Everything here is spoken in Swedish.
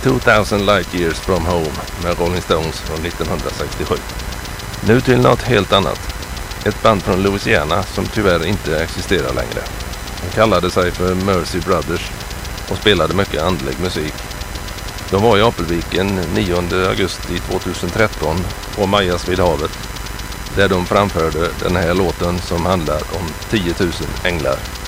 2000 Light Years From Home med Rolling Stones från 1967. Nu till något helt annat. Ett band från Louisiana som tyvärr inte existerar längre. De kallade sig för Mercy Brothers och spelade mycket andlig musik. De var i Apelviken 9 augusti 2013 på Majas vid havet, där de framförde den här låten som handlar om 10 000 änglar.